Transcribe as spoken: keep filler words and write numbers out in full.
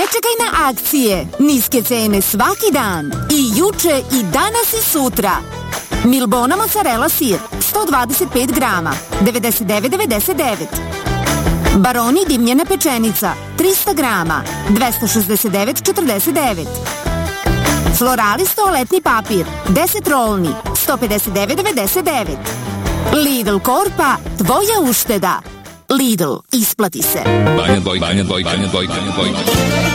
čekaj na akcije. Niske cene svaki dan. I juče i danas i sutra. Milbona mozzarella sir, sto dvadeset pet grama, devedeset devet devedeset devet. Baroni dimljena pečenica, trista grama, dvesta šezdeset devet četrdeset devet. Floralis toaletni papir, deset rolni, sto pedeset devet devedeset devet. Lidl Korpa, tvoja ušteda. Lidl, isplati se. Banja Dvoj, Banja Dvoj, Banja Dvoj, Banja Dvoj.